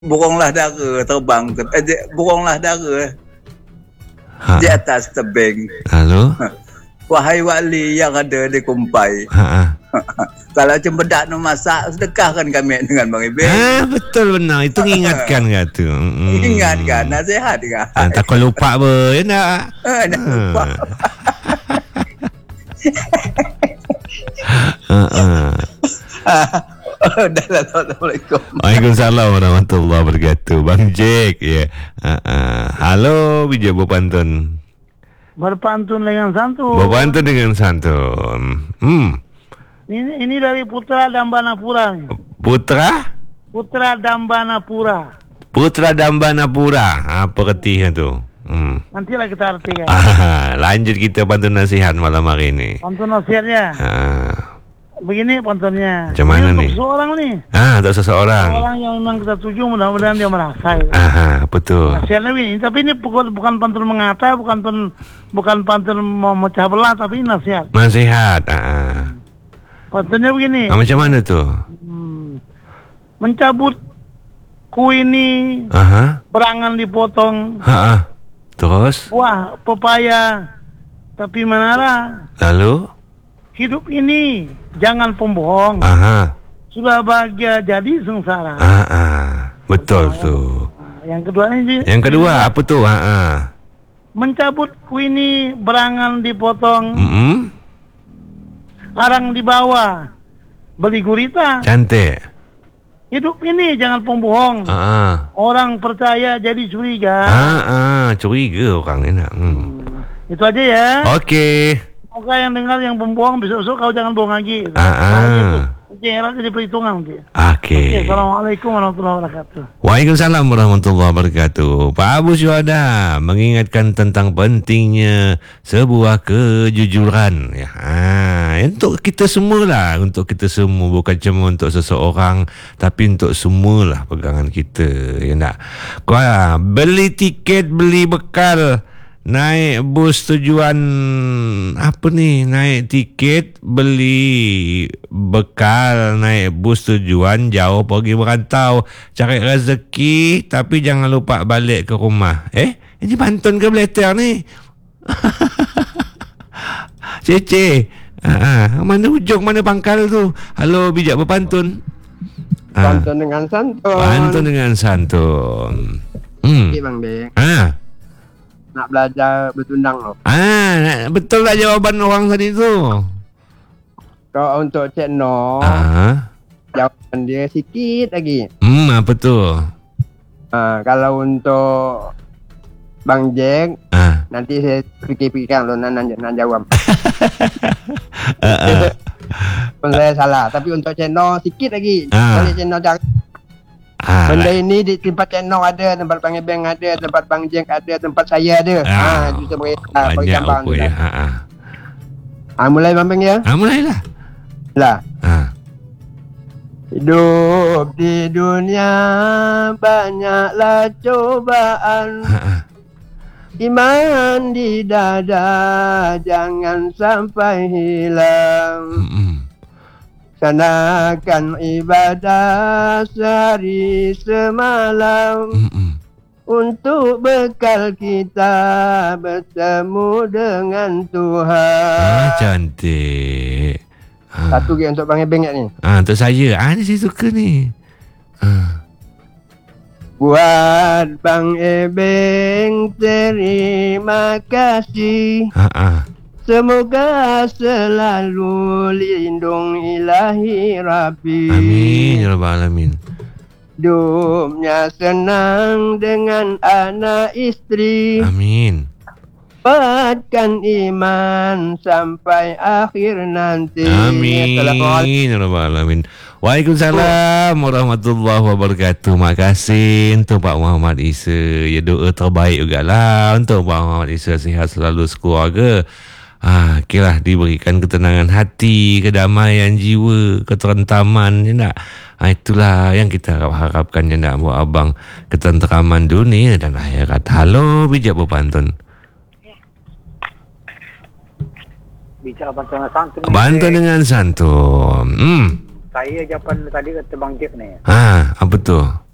burunglah dara terbang burunglah dara di atas tebing. Halo. Wahai wali yang ada di Kumpai. Kalau cempedak nak masak, sedekahkan kami dengan Bang Ibe. Betul benar. Itu ingatkan ke tu? Ingatkan, nasihat kan. Takut lupa apa, ya nak? Nak lupa. Assalamualaikum. Waalaikumsalam warahmatullahi wabarakatuh. Bang Jack, ya. Halo, bijak berpantun. Berpantun dengan santun. Berpantun dengan santun. Ini dari Putra Dambanapura. Putra Dambanapura. Putra Dambanapura. Apa artinya tu? Nantilah kita artikan. Lanjut kita pantun nasihat malam hari ini. Pantun nasihatnya. Begini pantunnya. Macam mana ni? Untuk seseorang nih. Untuk seseorang. Orang yang memang kita tuju, mudah-mudahan dia merasa. Betul. Nasihatnya begini. Tapi ini bukan pantun mengata, bukan pantun memecah belah, tapi nasihat. Nasihat. Pantunnya begini. Macam mana tu? Mencabut ini, berangan dipotong. Terus? Wah, pepaya, tapi menara. Lalu? Hidup ini jangan pembohong. Sudah bahagia jadi sengsara. Betul tu. Yang kedua ini. Yang kedua apa tu? Mencabut ini, berangan dipotong. Arang dibawa, beli gurita. Cantik. Hidup ini jangan pembohong. Orang percaya jadi curiga. Curiga orang ni nak. Itu aja ya. Okey. Semoga yang dengar yang pembohong besok-besok kau jangan bohong lagi. Jangan jadi perhitungan nanti. Okey. Assalamualaikum warahmatullahi wabarakatuh. Waalaikumsalam warahmatullahi wabarakatuh. Pak Abu Syuhada mengingatkan tentang pentingnya sebuah kejujuran. Untuk kita semualah, untuk kita semua, bukan cuma untuk seseorang, tapi untuk semualah pegangan kita. Ya nak. Kau beli tiket, beli bekal, naik bus tujuan naik tiket, beli bekal, naik bus tujuan jauh pergi merantau, cari rezeki, tapi jangan lupa balik ke rumah. Ini pantun ke beleter ni? Cece. Mana ujung, mana pangkal tu? Halo, bijak berpantun. Pantun dengan santun. Pantun dengan santun. Okey Bang Bek. Nak belajar bertundang loh. Betul tak jawaban orang tadi tu? Kalau untuk Cik No, jawaban dia sikit lagi. Apa tu? Kalau untuk Bang Jack, nanti saya fikir-fikirkan loh nak jawab. Pun saya salah. Tapi untuk Cik No sikit lagi. Kalau Cik No jangan. Benda ini di tempat channel ada, tempat Bang Ebeng ada, tempat Bang Jeng ada, tempat saya ada. Itu saya bagi gambar tu. Mulai Bang Beng ya? Mulailah. Hidup di dunia banyaklah cobaan. Iman di dada jangan sampai hilang. Sanakan ibadah sehari semalam untuk bekal kita bertemu dengan Tuhan. Cantik. Satu lagi untuk Bang Ebeng ni. Untuk saya. Ni saya suka ni. Buat Bang Ebeng terima kasih. Semoga selalu lindung ilahi Rabbi. Amin ya rabbal alamin. Hidupnya senang dengan anak istri. Amin. Kuatkan iman sampai akhir nanti. Amin ya rabbal alamin. Waalaikumsalam warahmatullahi wabarakatuh. Makasih untuk Pak Muhammad Isa. Ya, doa terbaik jugalah untuk Pak Muhammad Isa, sihat selalu sekeluarga. Kira diberikan ketenangan hati, kedamaian jiwa, keterentaman, ya nak. Itulah yang kita harapkan, ya nak, buat abang, ketenteraman dunia dan akhirat. Halo, bijak berpantun. Bicara pantun dengan santun. Pantun dengan santun. Saya jawapan tadi kata Bang Jack ni. Apa tu?